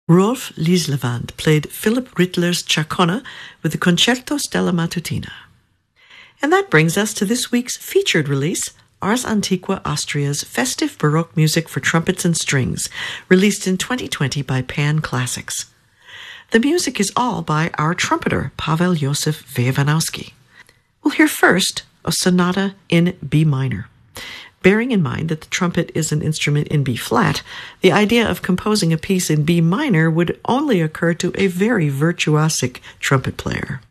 Rolf Lieslevand played Philipp Rittler's Ciacona with the Concerto Stella Matutina. And that brings us to this week's featured release, Ars Antiqua Austria's festive Baroque music for trumpets and strings, released in 2020 by Pan Classics. The music is all by our trumpeter, Pavel Josef Wewanowski. We'll hear first a sonata in B minor. Bearing in mind that the trumpet is an instrument in B flat, the idea of composing a piece in B minor would only occur to a very virtuosic trumpet player.